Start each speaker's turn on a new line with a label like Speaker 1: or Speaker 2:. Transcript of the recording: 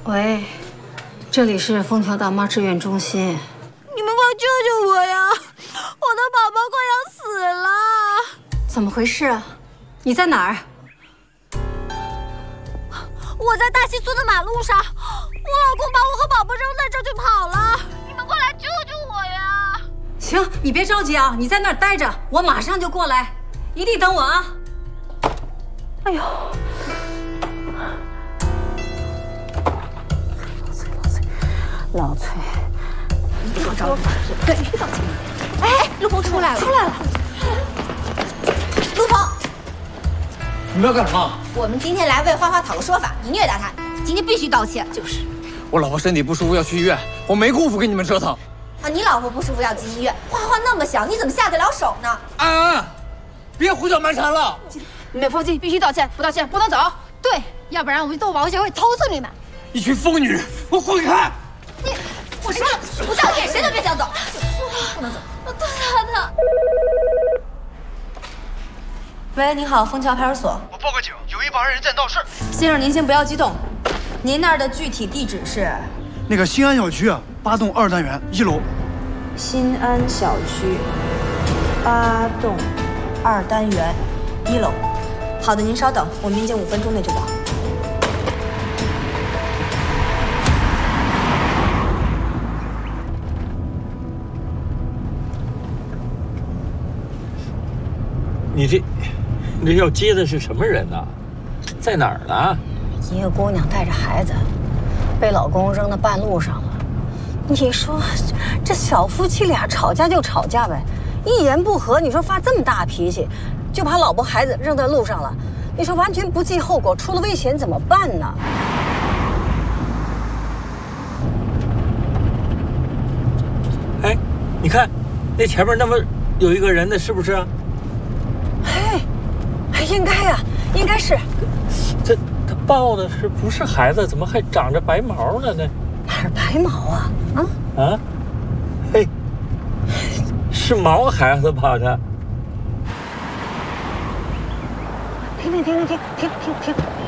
Speaker 1: 喂，这里是枫桥大妈志愿中心。
Speaker 2: 你们快救救我呀！我的宝宝快要死了。
Speaker 1: 怎么回事啊？你在哪儿？
Speaker 2: 我在大西村的马路上，我老公把我和宝宝扔在这儿就跑了。你们快来救救我呀！
Speaker 1: 行，你别着急啊，你在那儿待着，我马上就过来，一定等我啊。哎呦！ 老崔，你别着急，对，别着急。
Speaker 2: 哎，陆鹏出来了，陆鹏，
Speaker 3: 你们要干什么？
Speaker 2: 我们今天来为花花讨个说法，你虐待她，今天必须道歉。就是，
Speaker 3: 我老婆身体不舒服要去医院，我没工夫跟你们折腾。
Speaker 2: 啊，你老婆不舒服要进医院，花花那么小，你怎么下得了手呢？
Speaker 3: 安，别胡搅蛮缠了。
Speaker 4: 你们夫妻必须道歉，不道歉不能走。对，要不然我们动物保护协会投诉你们。
Speaker 3: 一群疯女人，给我滚开！
Speaker 2: 我说了，不道歉，谁都别想走。不能走，我肚子疼。喂，你好，枫桥派出所。
Speaker 5: 我报个警，有一帮人在闹事。
Speaker 2: 先生，您先不要激动。您那儿的具体地址是？
Speaker 5: 那个新安小区8栋2单元1楼。
Speaker 2: 新安小区8栋2单元1楼。好的，您稍等，我们民警5分钟内就到。
Speaker 6: 你这要接的是什么人呢？在哪儿呢？
Speaker 1: 一个姑娘带着孩子，被老公扔到半路上了。你说这小夫妻俩吵架就吵架呗，一言不合，你说发这么大脾气，就把老婆孩子扔在路上了，你说完全不计后果，出了危险怎么办呢？
Speaker 6: 哎，你看，那前面那么有一个人呢，是不是？
Speaker 1: 应该呀，应该是。
Speaker 6: 他抱的是不是孩子？怎么还长着白毛呢？
Speaker 1: 哪儿白毛啊？
Speaker 6: 啊？嘿，是毛孩子吧？他。
Speaker 1: 停！